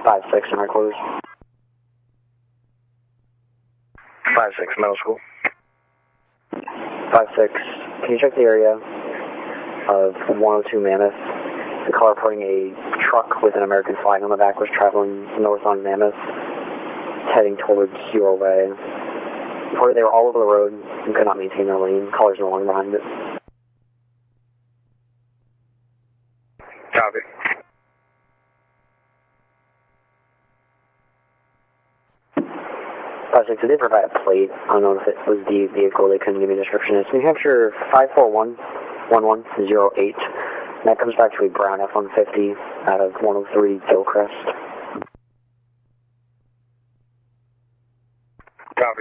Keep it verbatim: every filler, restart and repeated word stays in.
five six in our quarters. five six, middle school. five six, can you check the area of one oh two Mammoth? The car reporting a truck with an American flag on the back was traveling north on Mammoth, heading towards your way. Reported they were all over the road and could not maintain their lane. Callers no longer behind it. Copy. five six, they did provide a plate. I don't know if it was the vehicle. They couldn't give me a description. It's New Hampshire five four one, one one zero eight. And that comes back to a brown F one fifty out of one oh three Gilcrest.